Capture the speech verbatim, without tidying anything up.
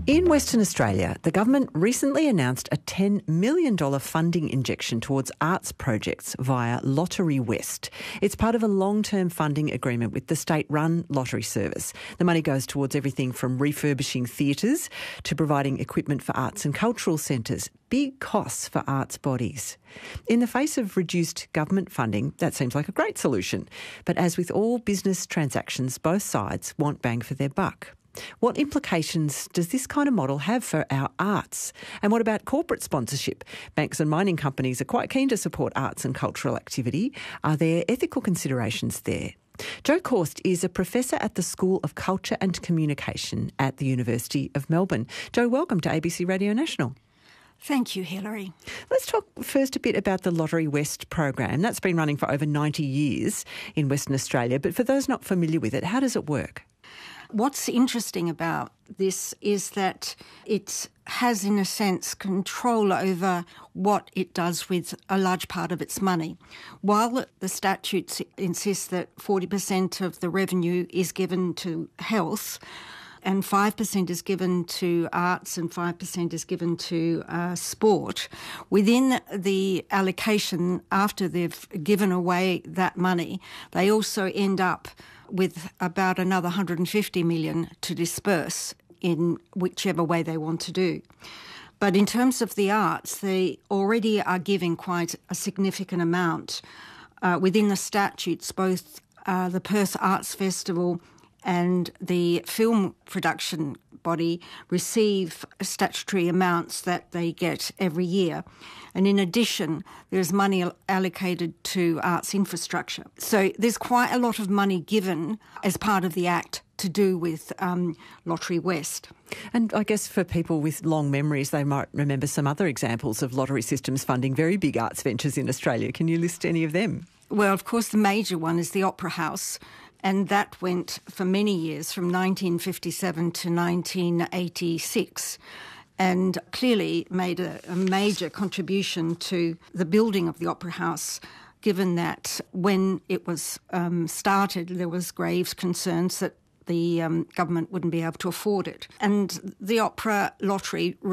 In Western Australia, the government recently announced a ten million dollars funding injection towards arts projects via Lottery West. It's part of a long-term funding agreement with the state-run lottery service. The money goes towards everything from refurbishing theatres to providing equipment for arts and cultural centres. Big costs for arts bodies. In the face of reduced government funding, that seems like a great solution. But as with all business transactions, both sides want bang for their buck. What implications does this kind of model have for our arts? And what about corporate sponsorship? Banks and mining companies are quite keen to support arts and cultural activity. Are there ethical considerations there? Jo Korst is a professor at the School of Culture and Communication at the University of Melbourne. Jo, welcome to A B C Radio National. Thank you, Hilary. Let's talk first a bit about the Lottery West program. That's been running for over ninety years in Western Australia. But for those not familiar with it, how does it work? What's interesting about this is that it has, in a sense, control over what it does with a large part of its money. While the statutes insist that forty percent of the revenue is given to health, and five percent is given to arts and five percent is given to uh, sport, within the allocation, after they've given away that money, they also end up with about another one hundred fifty million dollars to disperse in whichever way they want to do. But in terms of the arts, they already are giving quite a significant amount. Uh, within the statutes, both uh, the Perth Arts Festival and the film production body receive statutory amounts that they get every year. And in addition, there's money allocated to arts infrastructure. So there's quite a lot of money given as part of the Act to do with um, Lottery West. And I guess for people with long memories, they might remember some other examples of lottery systems funding very big arts ventures in Australia. Can you list any of them? Well, of course, the major one is the Opera House. And that went for many years, from nineteen fifty-seven to nineteen eighty-six, and clearly made a, a major contribution to the building of the Opera House, given that when it was um, started, there was grave concerns that the um, government wouldn't be able to afford it. And the Opera Lottery